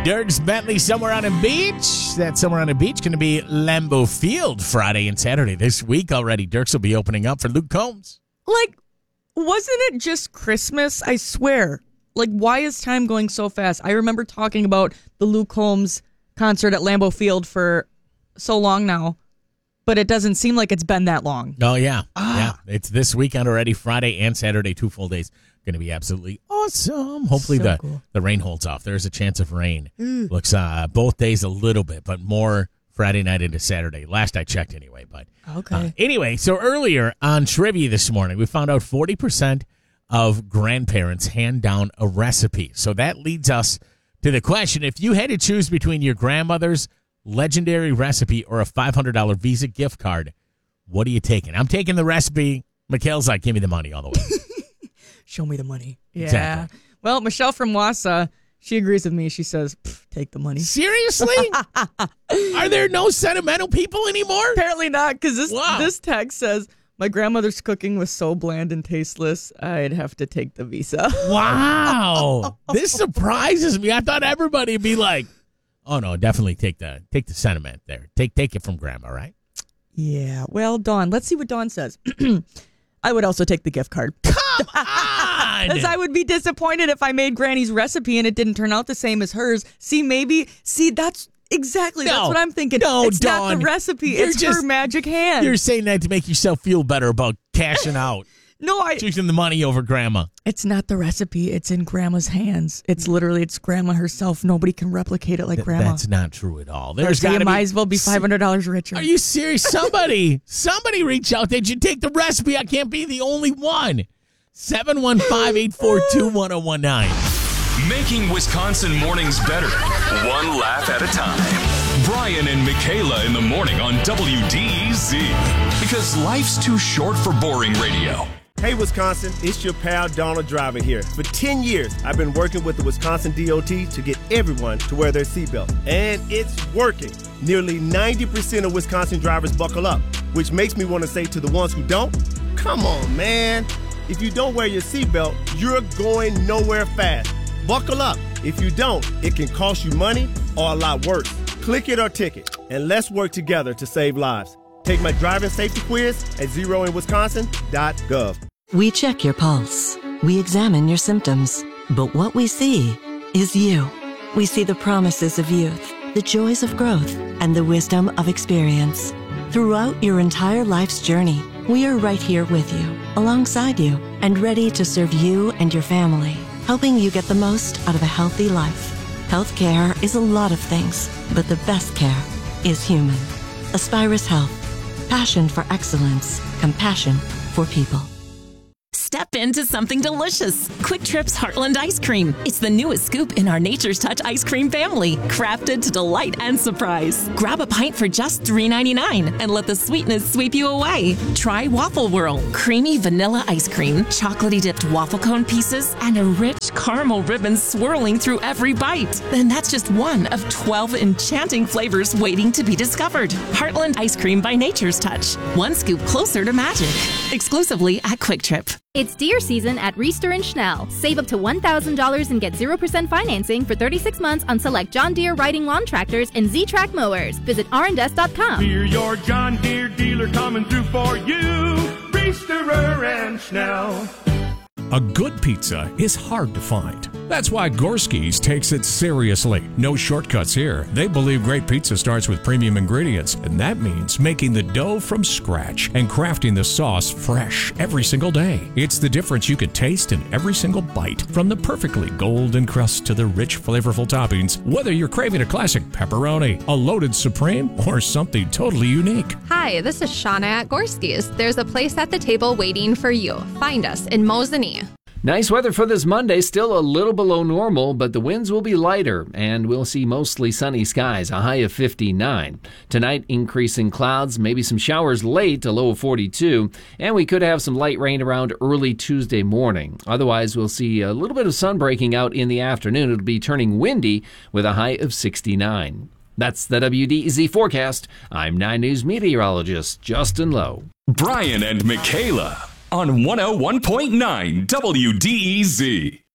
Dierks Bentley Somewhere on a Beach. That Somewhere on a Beach going to be Lambeau Field Friday and Saturday this week already. Dierks will be opening up for Luke Combs. Like, wasn't it just Christmas? I swear. Like, why is time going so fast? I remember talking about the Luke Combs concert at Lambeau Field for so long now, but it doesn't seem like it's been that long. Oh, yeah. Yeah. It's this weekend already, Friday and Saturday, 2 full days. Going to be absolutely awesome. Hopefully the rain holds off. There's a chance of rain. Looks both days a little bit, but more Friday night into Saturday. Last I checked anyway. But okay. Anyway, so earlier on trivia this morning, we found out 40% of grandparents hand down a recipe. So that leads us to the question, if you had to choose between your grandmother's legendary recipe or a $500 Visa gift card, what are you taking? I'm taking the recipe. Mikhail's like, give me the money all the way. Show me the money. Yeah. Exactly. Well, Michelle from Wausau, she agrees with me. She says, take the money. Seriously? Are there no sentimental people anymore? Apparently not, because this text says, my grandmother's cooking was so bland and tasteless, I'd have to take the Visa. Wow. This surprises me. I thought everybody would be like, oh, no, definitely take the sentiment there. Take it from Grandma, right? Yeah. Well, Dawn, let's see what Dawn says. I would also take the gift card. Come on! Because I would be disappointed if I made Granny's recipe and it didn't turn out the same as hers. That's what I'm thinking. No, it's Dawn, not the recipe. It's her magic hand. You're saying that to make yourself feel better about cashing out. No, choosing the money over Grandma. It's not the recipe. It's in Grandma's hands. It's Grandma herself. Nobody can replicate it like Grandma. That's not true at all. You might as well be $500 richer. Are you serious? Somebody reach out. They should take the recipe. I can't be the only one. 715-842-1019. Making Wisconsin mornings better, one laugh at a time. Brian and Michaela in the morning on WDEZ. Because life's too short for boring radio. Hey, Wisconsin, it's your pal Donald Driver here. For 10 years, I've been working with the Wisconsin DOT to get everyone to wear their seatbelt. And it's working. Nearly 90% of Wisconsin drivers buckle up, which makes me want to say to the ones who don't, come on, man. If you don't wear your seatbelt, you're going nowhere fast. Buckle up. If you don't, it can cost you money or a lot worse. Click it or ticket, and let's work together to save lives. Take my driving safety quiz at zeroinwisconsin.gov. We check your pulse. We examine your symptoms. But what we see is you. We see the promises of youth, the joys of growth, and the wisdom of experience. Throughout your entire life's journey, we are right here with you, alongside you, and ready to serve you and your family, helping you get the most out of a healthy life. Healthcare is a lot of things, but the best care is human. Aspirus Health. Passion for excellence. Compassion for people. Step into something delicious. Quick Trip's Heartland Ice Cream. It's the newest scoop in our Nature's Touch ice cream family, crafted to delight and surprise. Grab a pint for just $3.99 and let the sweetness sweep you away. Try Waffle Whirl, creamy vanilla ice cream, chocolatey dipped waffle cone pieces, and a rich caramel ribbon swirling through every bite. Then that's just one of 12 enchanting flavors waiting to be discovered. Heartland Ice Cream by Nature's Touch. One scoop closer to magic. Exclusively at Quick Trip. It's deer season at Reister and Schnell. Save up to $1,000 and get 0% financing for 36 months on select John Deere riding lawn tractors and Z-Track mowers. Visit rndes.com. We're your John Deere dealer coming through for you. Reister and Schnell. A good pizza is hard to find. That's why Gorski's takes it seriously. No shortcuts here. They believe great pizza starts with premium ingredients, and that means making the dough from scratch and crafting the sauce fresh every single day. It's the difference you can taste in every single bite, from the perfectly golden crust to the rich, flavorful toppings, whether you're craving a classic pepperoni, a loaded supreme, or something totally unique. Hi, this is Shauna at Gorski's. There's a place at the table waiting for you. Find us in Mosinee. Nice weather for this Monday, still a little below normal, but the winds will be lighter, and we'll see mostly sunny skies, a high of 59. Tonight, increasing clouds, maybe some showers late, a low of 42, and we could have some light rain around early Tuesday morning. Otherwise, we'll see a little bit of sun breaking out in the afternoon. It'll be turning windy with a high of 69. That's the WDEZ forecast. I'm 9 News meteorologist Justin Lowe. Brian and Michaela on 101.9 WDEZ.